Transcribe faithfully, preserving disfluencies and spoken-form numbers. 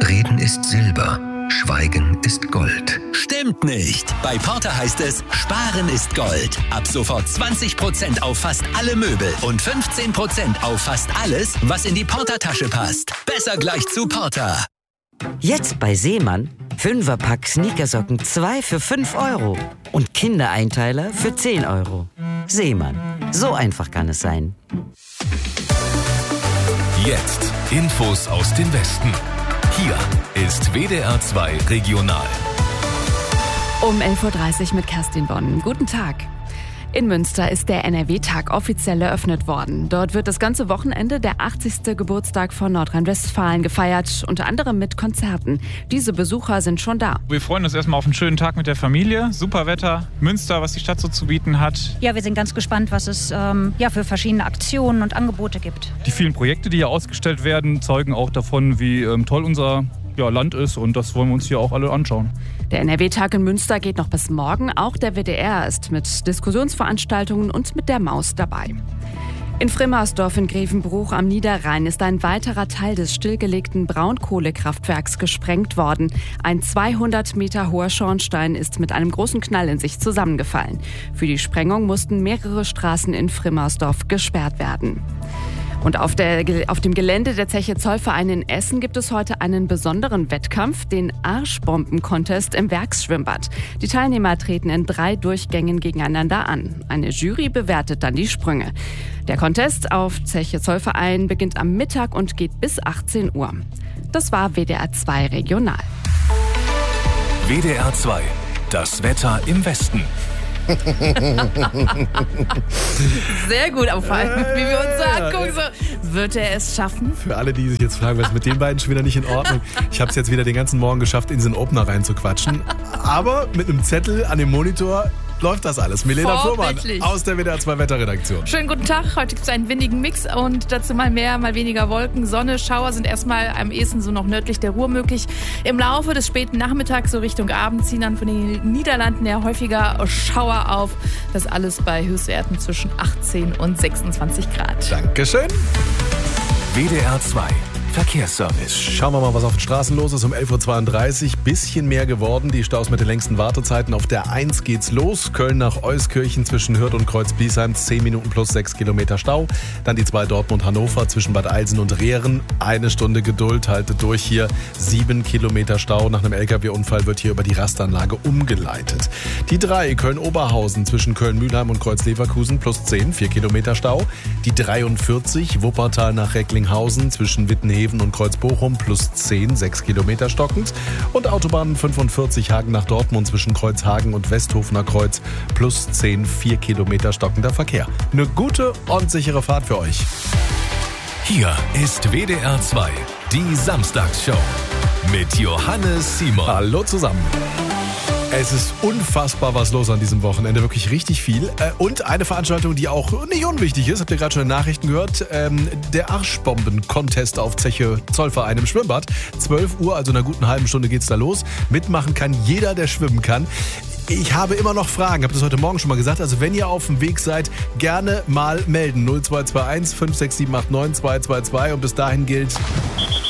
Reden ist Silber, Schweigen ist Gold. Stimmt nicht. Bei Porter heißt es, Sparen ist Gold. Ab sofort zwanzig Prozent auf fast alle Möbel und fünfzehn Prozent auf fast alles, was in die Porter-Tasche passt. Besser gleich zu Porter. Jetzt bei Seemann, Fünferpack Sneakersocken zwei für fünf Euro und Kindereinteiler für zehn Euro. Seemann, so einfach kann es sein. Jetzt Infos aus dem Westen. Hier ist W D R zwei Regional. Um elf Uhr dreißig mit Kerstin Bonn. Guten Tag. In Münster ist der N R W-Tag offiziell eröffnet worden. Dort wird das ganze Wochenende der achtzigste Geburtstag von Nordrhein-Westfalen gefeiert, unter anderem mit Konzerten. Diese Besucher sind schon da. Wir freuen uns erstmal auf einen schönen Tag mit der Familie. Super Wetter, Münster, was die Stadt so zu bieten hat. Ja, wir sind ganz gespannt, was es ähm, ja, für verschiedene Aktionen und Angebote gibt. Die vielen Projekte, die hier ausgestellt werden, zeugen auch davon, wie ähm, toll unser ja, Land ist, und das wollen wir uns hier auch alle anschauen. Der N R W-Tag in Münster geht noch bis morgen. Auch der W D R ist mit Diskussionsveranstaltungen und mit der Maus dabei. In Frimmersdorf in Grevenbruch am Niederrhein ist ein weiterer Teil des stillgelegten Braunkohlekraftwerks gesprengt worden. Ein zweihundert Meter hoher Schornstein ist mit einem großen Knall in sich zusammengefallen. Für die Sprengung mussten mehrere Straßen in Frimmersdorf gesperrt werden. Und auf, der, auf dem Gelände der Zeche Zollverein in Essen gibt es heute einen besonderen Wettkampf, den Arschbomben-Contest im Werksschwimmbad. Die Teilnehmer treten in drei Durchgängen gegeneinander an. Eine Jury bewertet dann die Sprünge. Der Contest auf Zeche Zollverein beginnt am Mittag und geht bis achtzehn Uhr. Das war W D R zwei Regional. W D R zwei, das Wetter im Westen. Sehr gut, auf allem, wie wir uns so angucken. So, wird er es schaffen? Für alle, die sich jetzt fragen, was ist mit den beiden schon wieder nicht in Ordnung? Ich habe es jetzt wieder den ganzen Morgen geschafft, in diesen Opener reinzuquatschen. Aber mit einem Zettel an dem Monitor läuft das alles. Milena Fuhrmann aus der W D R zwei Wetterredaktion. Schönen guten Tag. Heute gibt es einen windigen Mix und dazu mal mehr, mal weniger Wolken. Sonne, Schauer sind erstmal am ehesten so noch nördlich der Ruhr möglich. Im Laufe des späten Nachmittags, so Richtung Abend, ziehen dann von den Niederlanden her häufiger Schauer auf. Das alles bei Höchstwerten zwischen achtzehn und sechsundzwanzig Grad. Dankeschön. W D R zwei Verkehrsservice. Schauen wir mal, was auf den Straßen los ist. Um elf Uhr zweiunddreißig, bisschen mehr geworden. Die Staus mit den längsten Wartezeiten. Auf der eins geht's los. Köln nach Euskirchen zwischen Hürth und Kreuz-Biesheim. zehn Minuten plus sechs Kilometer Stau. Dann die zwei Dortmund-Hannover zwischen Bad Eilsen und Rehren. Eine Stunde Geduld, haltet durch hier. sieben Kilometer Stau. Nach einem L K W-Unfall wird hier über die Rastanlage umgeleitet. Die drei Köln-Oberhausen zwischen Köln-Mühlheim und Kreuz-Leverkusen plus zehn, vier Kilometer Stau. Die dreiundvierzig Wuppertal nach Recklinghausen zwischen Wittenhausen und Kreuz-Bochum plus zehn, sechs Kilometer stockend. Und Autobahn fünfundvierzig Hagen nach Dortmund zwischen Kreuzhagen und Westhofener Kreuz plus zehn, vier Kilometer stockender Verkehr. Eine gute und sichere Fahrt für euch. Hier ist W D R zwei, die Samstagsshow mit Johannes Simon. Hallo zusammen. Es ist unfassbar was los an diesem Wochenende, wirklich richtig viel. Und eine Veranstaltung, die auch nicht unwichtig ist, habt ihr gerade schon in den Nachrichten gehört, ähm, der Arschbomben-Contest auf Zeche Zollverein im Schwimmbad. zwölf Uhr, also in einer guten halben Stunde geht's da los. Mitmachen kann jeder, der schwimmen kann. Ich habe immer noch Fragen, habe das heute Morgen schon mal gesagt. Also wenn ihr auf dem Weg seid, gerne mal melden. null zwei zwei eins fünf sechs sieben acht neun zwei zwei zwei und bis dahin gilt...